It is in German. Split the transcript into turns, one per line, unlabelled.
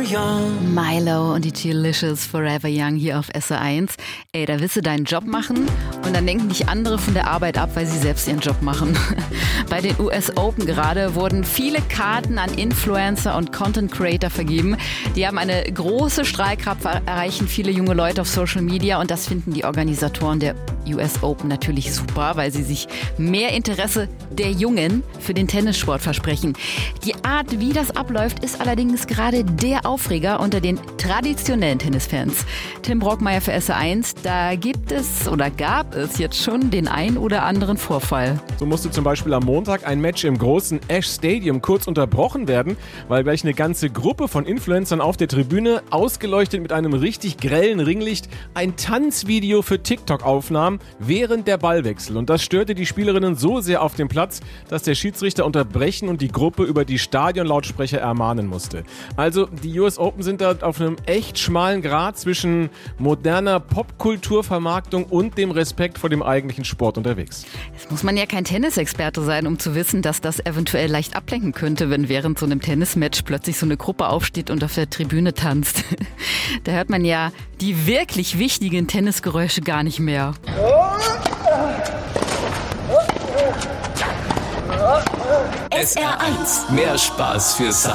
young.
Milo und die Delicious Forever Young hier auf SR1. Ey, da willst du deinen Job machen und dann lenken dich andere von der Arbeit ab, weil sie selbst ihren Job machen. Bei den US Open gerade wurden viele Karten an Influencer und Content Creator vergeben. Die haben eine große Strahlkraft, erreichen viele junge Leute auf Social Media und das finden die Organisatoren der US Open natürlich super, weil sie sich mehr Interesse der Jungen für den Tennissport versprechen. Die Art, wie das abläuft, ist allerdings gerade der Aufreger unter den traditionellen Tennisfans. Tim Brockmeier für SR1, da gab es jetzt schon den ein oder anderen Vorfall.
So musste zum Beispiel am Montag ein Match im großen Ash Stadium kurz unterbrochen werden, weil gleich eine ganze Gruppe von Influencern auf der Tribüne, ausgeleuchtet mit einem richtig grellen Ringlicht, ein Tanzvideo für TikTok aufnahm während der Ballwechsel. Und das störte die Spielerinnen so sehr auf dem Platz, dass der Schiedsrichter unterbrechen und die Gruppe über die Stadionlautsprecher ermahnen musste. Also die US Open sind da auf einem echt schmalen Grat zwischen moderner Popkulturvermarktung und dem Respekt vor dem eigentlichen Sport unterwegs.
Jetzt muss man ja kein Tennisexperte sein, um zu wissen, dass das eventuell leicht ablenken könnte, wenn während so einem Tennismatch plötzlich so eine Gruppe aufsteht und auf der Tribüne tanzt. Da hört man ja die wirklich wichtigen Tennisgeräusche gar nicht mehr.
SR1. Mehr Spaß für Sound.